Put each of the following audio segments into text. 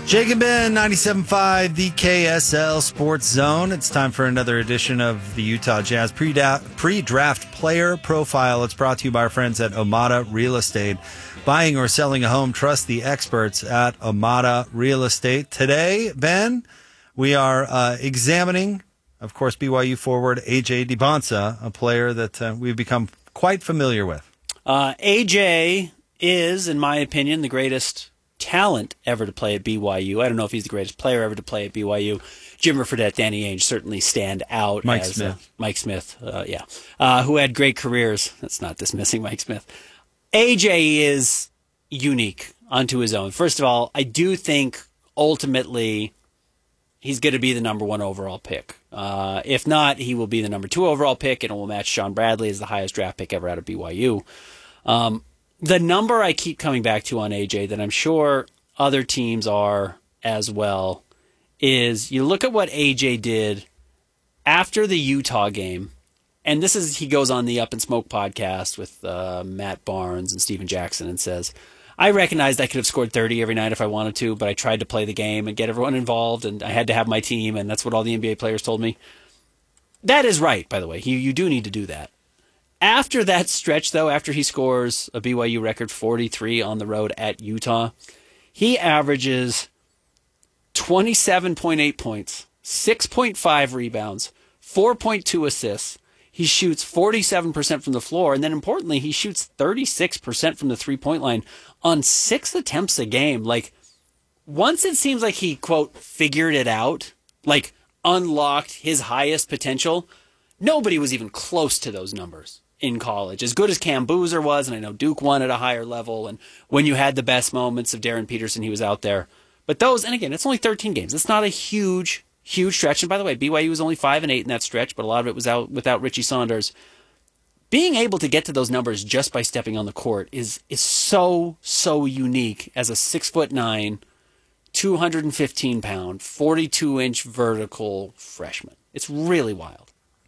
Jake and Ben, 97.5, the KSL Sports Zone. It's time for another edition of the Utah Jazz pre-draft player profile. It's brought to you by our friends at Omada Real Estate. Buying or selling a home, trust the experts at Omada Real Estate. Today, Ben, we are examining, of course, BYU forward A.J. Dybantsa, a player that we've become quite familiar with. A.J. is, in my opinion, the greatest talent ever to play at BYU. I don't know if he's the greatest player ever to play at BYU. Jimmer Fredette, Danny Ainge certainly stand out. Mike Smith, who had great careers. That's not dismissing Mike Smith. AJ is unique unto his own. First of all, I do think ultimately he's going to be the number one overall pick. If not, he will be the number two overall pick, and it will match Sean Bradley as the highest draft pick ever out of BYU. The number I keep coming back to on AJ that I'm sure other teams are as well is you look at what AJ did after the Utah game, and this is, he goes on the Up and Smoke podcast with Matt Barnes and Steven Jackson and says, I recognized I could have scored 30 every night if I wanted to, but I tried to play the game and get everyone involved, and I had to have my team, and that's what all the NBA players told me. That is right, by the way. You do need to do that. After that stretch, though, after he scores a BYU record 43 on the road at Utah, he averages 27.8 points, 6.5 rebounds, 4.2 assists. He shoots 47% from the floor, and then importantly, he shoots 36% from the three-point line on 6 attempts a game. Like, once it seems like he, quote, figured it out, like unlocked his highest potential, nobody was even close to those numbers in college. As good as Cam Boozer was, and I know Duke won at a higher level, and when you had the best moments of Darren Peterson, he was out there. But those, and again, it's only 13 games. It's not a huge stretch. And by the way, BYU was only 5-8 in that stretch, but a lot of it was out without Richie Saunders. Being able to get to those numbers just by stepping on the court is so unique as a 6'9", 215-pound, 42-inch vertical freshman. It's really wild.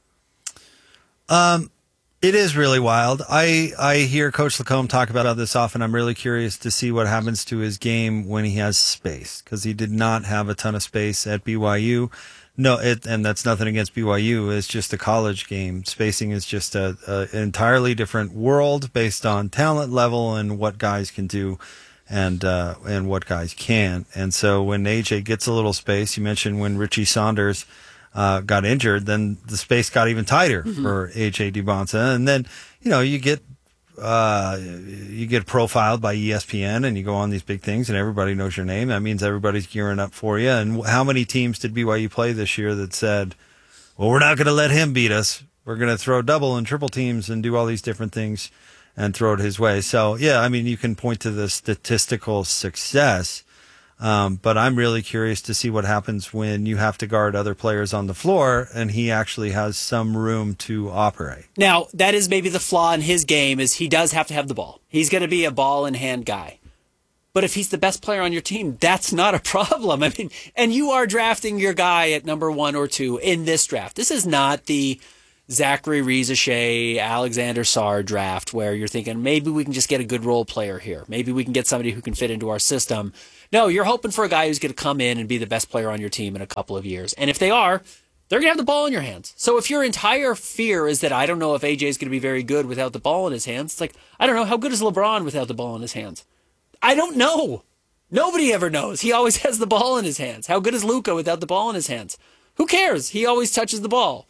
It is really wild. I hear Coach Lacombe talk about this often. I'm really curious to see what happens to his game when he has space, because he did not have a ton of space at BYU. No, and that's nothing against BYU. It's just a college game. Spacing is just an entirely different world based on talent level and what guys can do and what guys can't. And so when AJ gets a little space, you mentioned when Richie Saunders got injured, then the space got even tighter for A.J. Dybantsa. And then, you get profiled by ESPN and you go on these big things and everybody knows your name. That means everybody's gearing up for you. And how many teams did BYU play this year that said, well, we're not going to let him beat us. We're going to throw double and triple teams and do all these different things and throw it his way. So, yeah, I mean, you can point to the statistical success. But I'm really curious to see what happens when you have to guard other players on the floor and he actually has some room to operate. Now, that is maybe the flaw in his game is he does have to have the ball. He's going to be a ball-in-hand guy. But if he's the best player on your team, that's not a problem. I mean, and you are drafting your guy at number 1 or 2 in this draft. This is not the Zachary Rizachet, Alexander Sarr draft where you're thinking maybe we can just get a good role player here. Maybe we can get somebody who can fit into our system. No, you're hoping for a guy who's going to come in and be the best player on your team in a couple of years. And if they are, they're going to have the ball in your hands. So if your entire fear is that I don't know if AJ is going to be very good without the ball in his hands, it's like, I don't know, how good is LeBron without the ball in his hands? I don't know. Nobody ever knows. He always has the ball in his hands. How good is Luka without the ball in his hands? Who cares? He always touches the ball.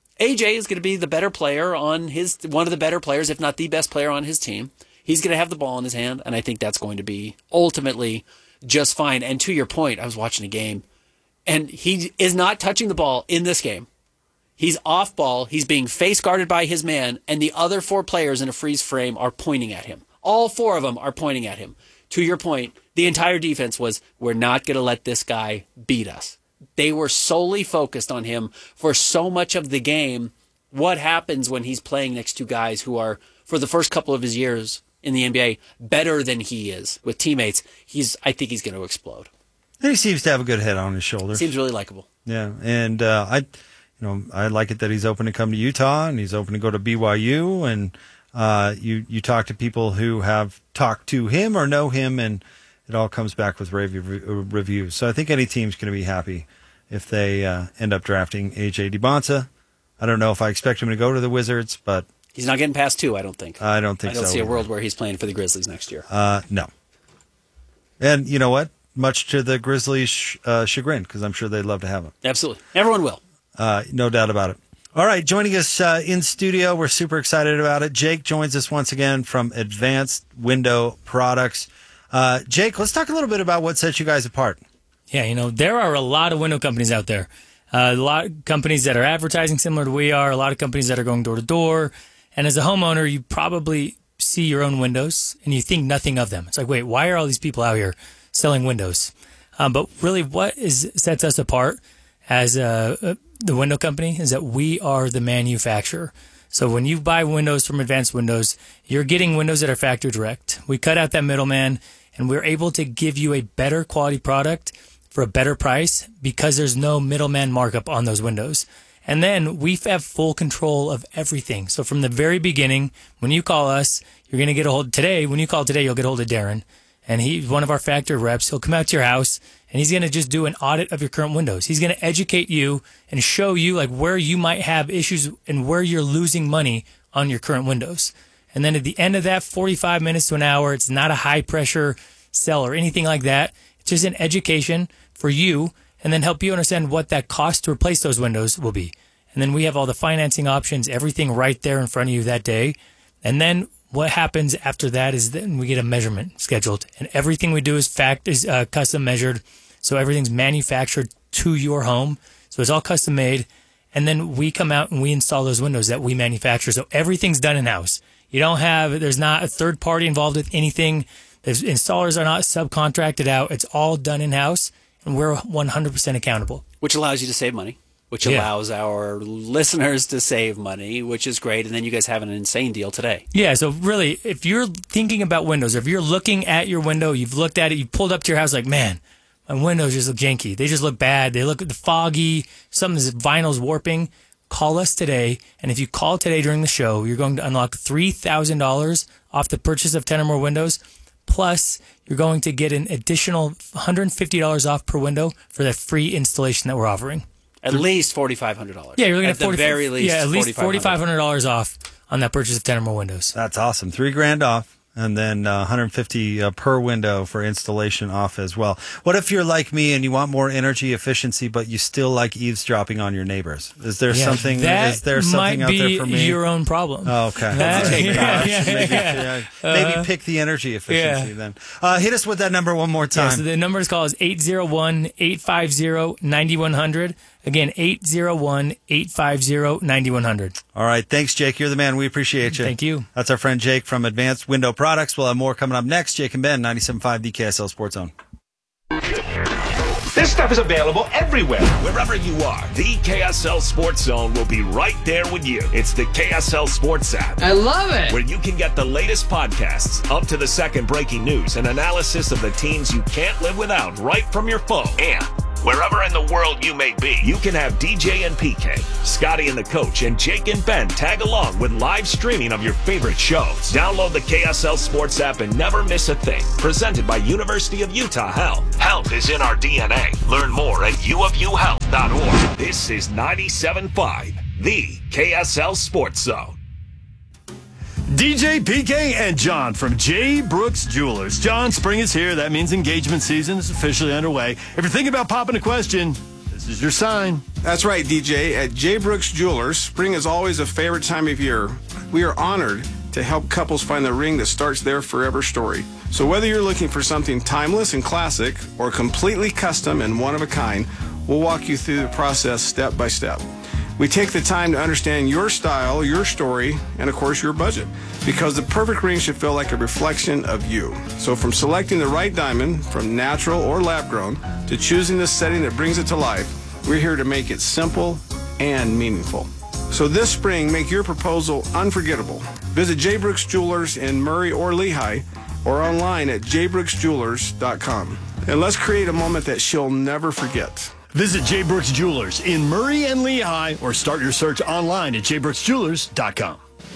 AJ is going to be the better player on one of the better players, if not the best player on his team. He's going to have the ball in his hand, and I think that's going to be ultimately just fine. And to your point, I was watching a game, and he is not touching the ball in this game. He's off ball. He's being face guarded by his man, and the other 4 players in a freeze frame are pointing at him. All 4 of them are pointing at him. To your point, the entire defense was, we're not going to let this guy beat us. They were solely focused on him for so much of the game. What happens when he's playing next to guys who are, for the first couple of his years in the NBA, better than he is with teammates? I think he's going to explode. He seems to have a good head on his shoulders. Seems really likable. Yeah, and I like it that he's open to come to Utah and he's open to go to BYU. And you talk to people who have talked to him or know him, and it all comes back with rave reviews. So I think any team's going to be happy if they end up drafting A.J. Dibonsa. I don't know if I expect him to go to the Wizards, but he's not getting past 2, I don't think. I don't think so. I don't see a world where he's playing for the Grizzlies next year. No. And you know what? Much to the Grizzlies' chagrin, because I'm sure they'd love to have him. Absolutely. Everyone will. No doubt about it. All right, joining us in studio, we're super excited about it. Jake joins us once again from Advanced Window Products. Jake, let's talk a little bit about what sets you guys apart. Yeah, there are a lot of window companies out there. A lot of companies that are advertising similar to we are, a lot of companies that are going door to door. And as a homeowner, you probably see your own windows and you think nothing of them. It's like, wait, why are all these people out here selling windows? But really what sets us apart as the window company is that we are the manufacturer. So when you buy windows from Advanced Windows, you're getting windows that are factory direct. We cut out that middleman and we're able to give you a better quality product for a better price because there's no middleman markup on those windows. And then we have full control of everything. So from the very beginning, when you call us, you're going to get a hold today. When you call today, you'll get a hold of Darren. And he's one of our factory reps. He'll come out to your house and he's going to just do an audit of your current windows. He's going to educate you and show you like where you might have issues and where you're losing money on your current windows. And then at the end of that 45 minutes to an hour, it's not a high pressure sell or anything like that. It's just an education for you and then help you understand what that cost to replace those windows will be. And then we have all the financing options, everything right there in front of you that day. And then what happens after that is then we get a measurement scheduled and everything we do is custom measured. So everything's manufactured to your home. So it's all custom made. And then we come out and we install those windows that we manufacture. So everything's done in house. There's not a third party involved with anything. The installers are not subcontracted out. It's all done in house and we're 100% accountable. Which allows you to save money. Which allows our listeners to save money, which is great. And then you guys have an insane deal today. Yeah, so really, if you're thinking about windows, or if you're looking at your window, you've looked at it, you pulled up to your house like, man, my windows just look janky. They just look bad. They look foggy. Something's vinyl's warping. Call us today. And if you call today during the show, you're going to unlock $3,000 off the purchase of 10 or more windows. Plus, you're going to get an additional $150 off per window for that free installation that we're offering. At least $4,500. Yeah, you're looking at the very least. Yeah, at least $4,500 off on that purchase of 10 or more windows. That's awesome. $3,000 off, and then $150 per window for installation off as well. What if you're like me and you want more energy efficiency, but you still like eavesdropping on your neighbors? Is there something? Is there something out there for me? Might be your own problem. Oh, okay. Maybe pick the energy efficiency then. Hit us with that number one more time. Yeah, so the number to call is 801-850-9100. Again, 801-850-9100. All right. Thanks, Jake. You're the man. We appreciate you. Thank you. That's our friend Jake from Advanced Window Products. We'll have more coming up next. Jake and Ben, 97.5 the KSL Sports Zone. This stuff is available everywhere. Wherever you are, the KSL Sports Zone will be right there with you. It's the KSL Sports app. I love it. Where you can get the latest podcasts, up to the second breaking news, and analysis of the teams you can't live without right from your phone. And wherever in the world you may be, you can have DJ and PK, Scotty and the Coach, and Jake and Ben tag along with live streaming of your favorite shows. Download the KSL Sports app and never miss a thing. Presented by University of Utah Health. Health is in our DNA. Learn more at uofuhealth.org. This is 97.5, the KSL Sports Zone. DJ, PK, and John from J. Brooks Jewelers. John, spring is here. That means engagement season is officially underway. If you're thinking about popping a question, this is your sign. That's right, DJ. At J. Brooks Jewelers, spring is always a favorite time of year. We are honored to help couples find the ring that starts their forever story. So whether you're looking for something timeless and classic or completely custom and one of a kind, we'll walk you through the process step by step. We take the time to understand your style, your story, and of course your budget, because the perfect ring should feel like a reflection of you. So from selecting the right diamond, from natural or lab grown, to choosing the setting that brings it to life, we're here to make it simple and meaningful. So this spring, make your proposal unforgettable. Visit J. Brooks Jewelers in Murray or Lehigh, or online at jbrooksjewelers.com. And let's create a moment that she'll never forget. Visit J. Brooks Jewelers in Murray and Lehigh, or start your search online at jbrooksjewelers.com.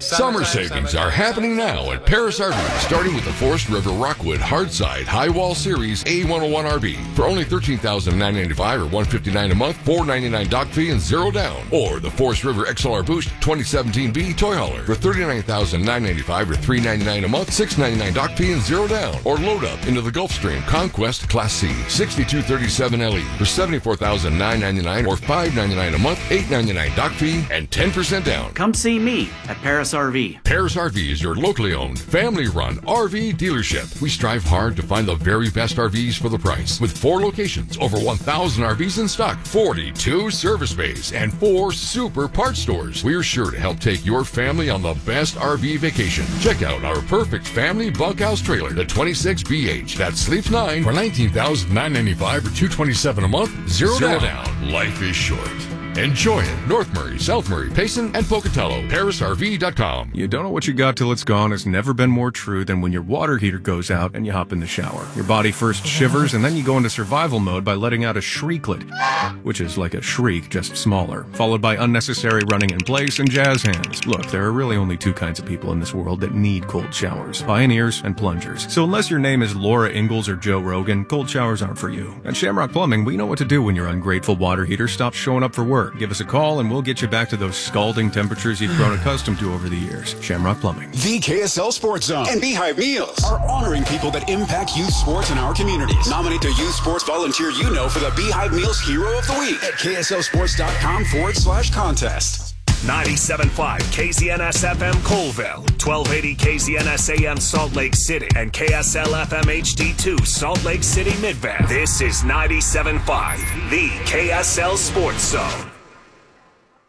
Summer savings are happening now at Paris RV, starting with the Forest River Rockwood Hardside High Wall Series A101 RV for only $13,995 or $159 a month, $499 dock fee and $0 down. Or the Forest River XLR Boost 2017B Toy Hauler for $39,995 or $399 a month, $699 dock fee and $0 down. Or load up into the Gulfstream Conquest Class C 6237 LE for $74,999 or $599 a month, $899 dock fee and 10% down. Come see me at Paris RV. Paris RV is your locally owned, family-run RV dealership. We strive hard to find the very best RVs for the price. With 4 locations, over 1,000 RVs in stock, 42 service bays, and 4 super parts stores, we're sure to help take your family on the best RV vacation. Check out our perfect family bunkhouse trailer, the 26BH, that sleeps 9 for $19,995 or $227 a month, $0 down. Life is short. Enjoy it. North Murray, South Murray, Payson, and Pocatello. ParisRV.com. You don't know what you got till it's gone has never been more true than when your water heater goes out and you hop in the shower. Your body first shivers and then you go into survival mode by letting out a shrieklet, which is like a shriek, just smaller, followed by unnecessary running in place and jazz hands. Look, there are really only 2 kinds of people in this world that need cold showers: pioneers and plungers. So unless your name is Laura Ingalls or Joe Rogan, cold showers aren't for you. At Shamrock Plumbing, we know what to do when your ungrateful water heater stops showing up for work. Give us a call and we'll get you back to those scalding temperatures you've grown accustomed to over the years. Shamrock Plumbing. The KSL Sports Zone and Beehive Meals are honoring people that impact youth sports in our communities. Nominate the youth sports volunteer you know for the Beehive Meals Hero of the Week at KSLSports.com/contest. 97.5 KZNS FM Colville, 1280 KZNS AM Salt Lake City, and KSL FM HD2 Salt Lake City Midvale. This is 97.5, the KSL Sports Zone.